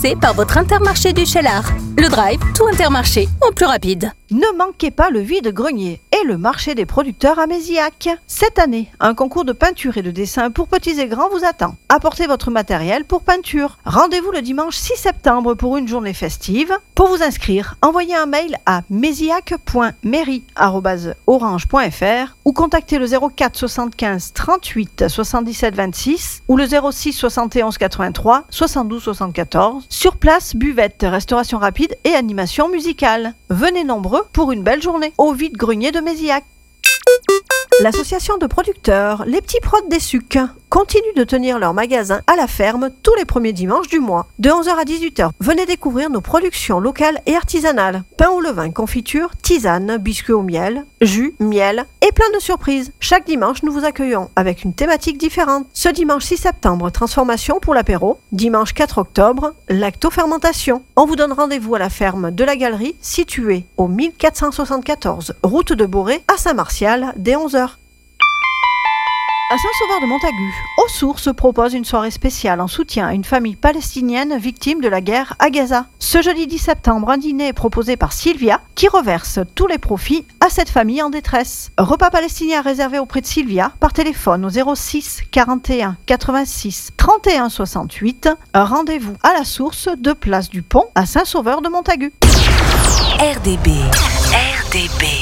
proposé par votre Intermarché du Cheylard. Le Drive, tout Intermarché, en plus rapide. Ne manquez pas le vide-grenier et le marché des producteurs à Mézillac. Cette année, un concours de peinture et de dessin pour petits et grands vous attend. Apportez votre matériel pour peinture. Rendez-vous le dimanche 6 septembre pour une journée festive. Pour vous inscrire, envoyez un mail à mezillac.mairie@orange.fr ou contactez le 04 75 38 77 26 ou le 06 71 83 72 74. Sur place, buvette, restauration rapide et animation musicale. Venez nombreux pour une belle journée au vide-grenier de Mézillac. L'association de producteurs Les Petits Prods des Sucs continue de tenir leur magasin à la ferme tous les premiers dimanches du mois, de 11h à 18h. Venez découvrir nos productions locales et artisanales. Pain au levain, confiture, tisane, biscuits au miel, jus, miel et plein de surprises. Chaque dimanche, nous vous accueillons avec une thématique différente. Ce dimanche 6 septembre, transformation pour l'apéro. Dimanche 4 octobre, lactofermentation. On vous donne rendez-vous à la ferme de la Galerie, située au 1474 route de Boré à Saint-Martial, dès 11h. À Saint-Sauveur-de-Montagut, Eau Source propose une soirée spéciale en soutien à une famille palestinienne victime de la guerre à Gaza. Ce jeudi 10 septembre, un dîner est proposé par Sylvia qui reverse tous les profits à cette famille en détresse. Repas palestinien réservé auprès de Sylvia par téléphone au 06 41 86 31 68. Rendez-vous à la Source de Place du Pont à Saint-Sauveur-de-Montagut. RDB.